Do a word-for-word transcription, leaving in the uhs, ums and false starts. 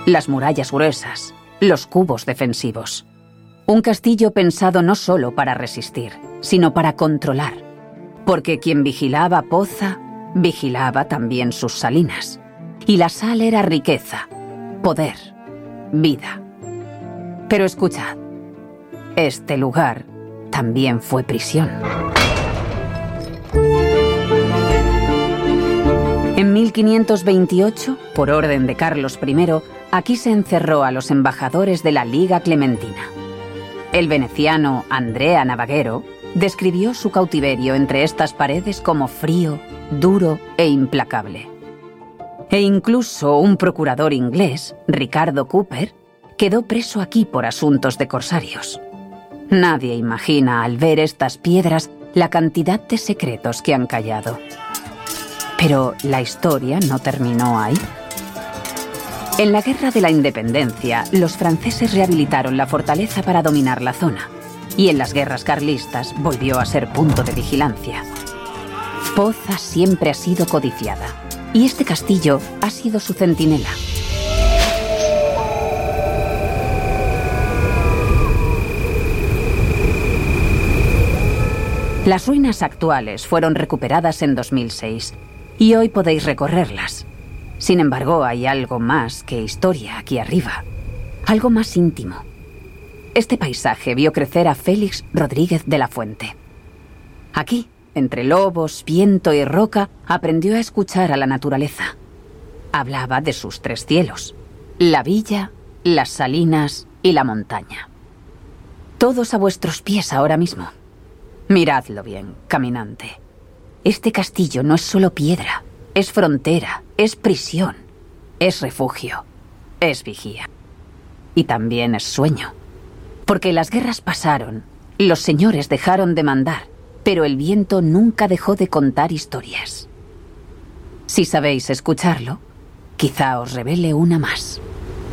las murallas gruesas, los cubos defensivos. Un castillo pensado no solo para resistir, sino para controlar, porque quien vigilaba Poza, vigilaba también sus salinas. Y la sal era riqueza, poder, vida. Pero escuchad, este lugar también fue prisión. En mil quinientos veintiocho, por orden de Carlos primero, aquí se encerró a los embajadores de la Liga Clementina. El veneciano Andrea Navaghero describió su cautiverio entre estas paredes como frío, duro e implacable. E incluso un procurador inglés, Ricardo Cooper, quedó preso aquí por asuntos de corsarios. Nadie imagina al ver estas piedras la cantidad de secretos que han callado. Pero la historia no terminó ahí. En la Guerra de la Independencia, los franceses rehabilitaron la fortaleza para dominar la zona, y en las guerras carlistas volvió a ser punto de vigilancia. Poza siempre ha sido codiciada, y este castillo ha sido su centinela. Las ruinas actuales fueron recuperadas en dos mil seis, y hoy podéis recorrerlas. Sin embargo, hay algo más que historia aquí arriba, algo más íntimo. Este paisaje vio crecer a Félix Rodríguez de la Fuente. Aquí, entre lobos, viento y roca, aprendió a escuchar a la naturaleza. Hablaba de sus tres cielos: la villa, las salinas y la montaña. Todos a vuestros pies ahora mismo. Miradlo bien, caminante. Este castillo no es solo piedra, es frontera, es prisión, es refugio, es vigía. Y también es sueño. Porque las guerras pasaron, los señores dejaron de mandar, pero el viento nunca dejó de contar historias. Si sabéis escucharlo, quizá os revele una más.